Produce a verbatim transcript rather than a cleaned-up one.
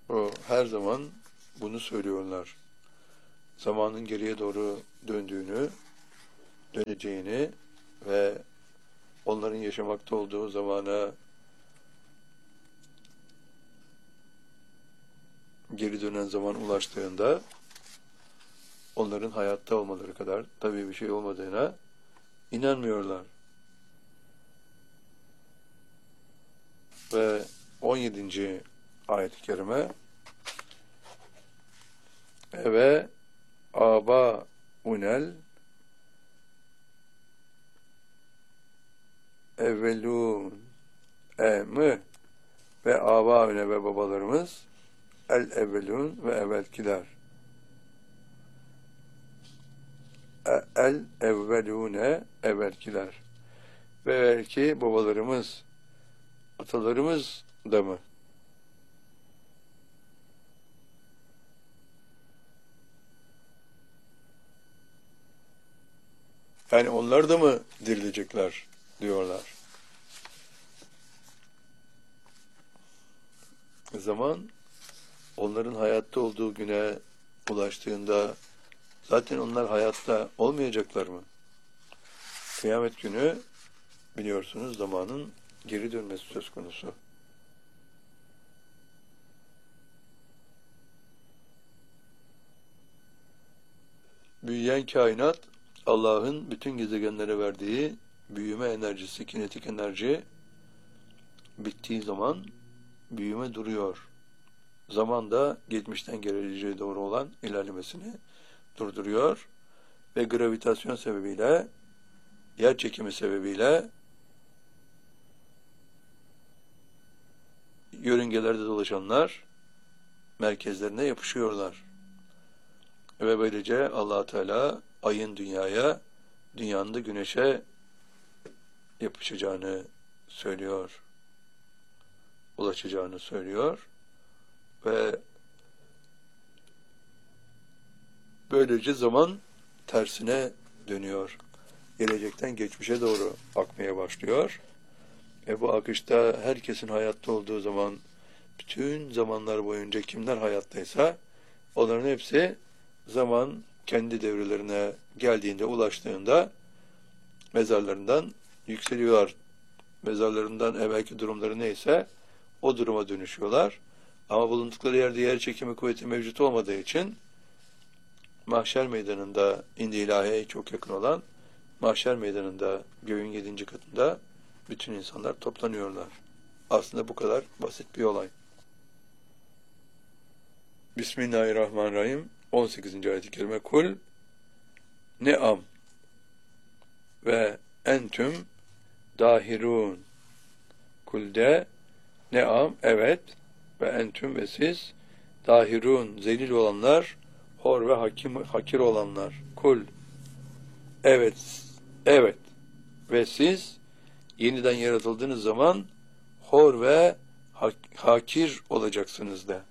O her zaman bunu söylüyorlar. Zamanın geriye doğru döndüğünü, döneceğini ve onların yaşamakta olduğu zamana geri dönen zaman ulaştığında onların hayatta olmaları kadar tabii bir şey olmadığına inanmıyorlar. Ve on yedinci ayet-i kerime ve aba unel evvelun e-mı ve aba-üne ve babalarımız el evvelun ve evvelkiler. E, el evvelune evvelkiler. Ve belki babalarımız, atalarımız da mı? Yani onlar da mı dirilecekler diyorlar. Zaman onların hayatta olduğu güne ulaştığında zaten onlar hayatta olmayacaklar mı? Kıyamet günü biliyorsunuz zamanın geri dönmesi söz konusu. Büyüyen kainat Allah'ın bütün gezegenlere verdiği büyüme enerjisi, kinetik enerji bittiği zaman büyüme duruyor. Zaman da geçmişten geleceğe doğru olan ilerlemesini durduruyor ve gravitasyon sebebiyle, yer çekimi sebebiyle yörüngelerde dolaşanlar merkezlerine yapışıyorlar. Ve böylece Allah Teala ayın dünyaya, dünyanın da güneşe yapışacağını söylüyor. Ulaşacağını söylüyor. Ve böylece zaman tersine dönüyor. Gelecekten geçmişe doğru akmaya başlıyor. Ve bu akışta herkesin hayatta olduğu zaman, bütün zamanlar boyunca kimler hayattaysa onların hepsi zaman kendi devrelerine geldiğinde, ulaştığında mezarlarından yükseliyorlar. Mezarlarından evvelki durumları neyse o duruma dönüşüyorlar. Ama bulundukları yerde yer çekimi kuvveti mevcut olmadığı için mahşer meydanında indi ilahiye çok yakın olan mahşer meydanında göğün yedinci katında bütün insanlar toplanıyorlar. Aslında bu kadar basit bir olay. Bismillahirrahmanirrahim. on sekizinci ayet-i kerime kul ne'am ve entüm dahirun. Kulde ne'am evet ve entüm ve siz dahirun zelil olanlar, hor ve hakim, hakir olanlar. Kul evet evet ve siz yeniden yaratıldığınız zaman hor ve hakir olacaksınız de.